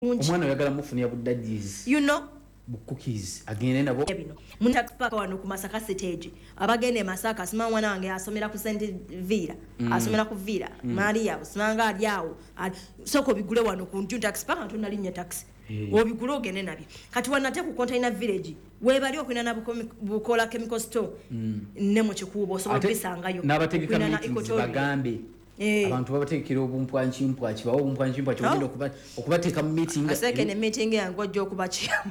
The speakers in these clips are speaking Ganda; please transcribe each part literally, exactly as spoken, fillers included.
Omwana oyagala mufunia buddajiz. You know? Cookies agende nabo. Mun tax park wano ku Masaka stage. Abagende Masaka sima mwana wange asomera ku Saint Villa. Mm. Asomera ku Villa. Mm. Maria usanga ali awo. Soko bigule wano ku tax park ntuna linnya taxi. Hey. Obigule ogende nabi. Kati wanate ku container village. Webali okwina na bukola chemical store. Mm. Nemo chikubo so bisangayo. Nabategeka meetings bagambe. Eh. Abantu babatekera obumpwanchi mpwachi bawo obumpwanchi mpwachi bagenda okuba okubateeka mu meeting. Aseke ne meeting yango ajja okubachya.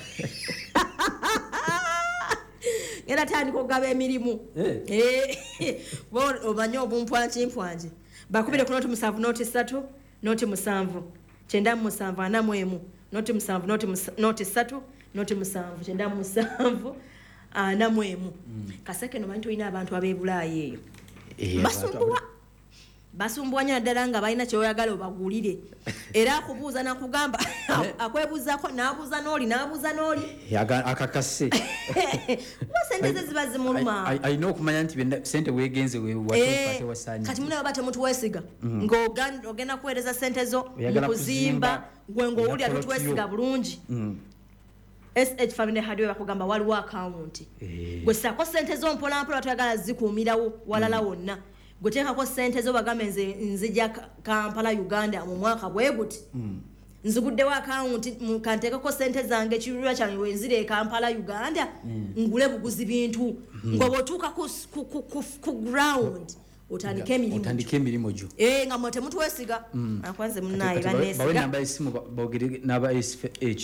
Ngera tani ko gabe emirimu. Eh. Bo obanyo obumpwanchi mpwanchi. Bakubire kuno tumusanvu noti satu noti musanvu. Chenda musanvu ana mwemu. Noti musanvu noti noti satu noti musanvu chenda musanvu ana mwemu. Mm. Kaseke no bantu ina abantu abebulaye eyo. Eh. Basumbuwa Basumbwanya ddala nga balina kyoyagala obagulire. Era akubuuza nakugamba akwebuuzako n'abuuza n'oli n'abuuza n'oli. Akakase. Sente ziba zimuluma. Alina okumanya nti sente weegenze wate wasaanya. Kati muna bate muntu weesiga. Ng'ogenda kuweereza sente zo mu kuzimba gwe ng'owulira tutuweesiga bulungi. S H Family Hardware bakugamba waliwo akawunti. Gwe sako sente zo mpola mpola tuyagala zikuumirawo walala wonna. Guteka ko sente zo bagamenze nzija Kampala Uganda mu mwaka bweguti mm. Nzigudde wa account mukanteka ko sente zange kirulwa cyane wenzire Kampala Uganda mm. Ngule buguzi bintu mm. Ngo botuka ku ku, ku, ku, ku ground utandike milimo utandike milimo jo eh ngamote mtu wesiga mm. Akwanze munayi banesiga bawe namba isimu bogere naba S H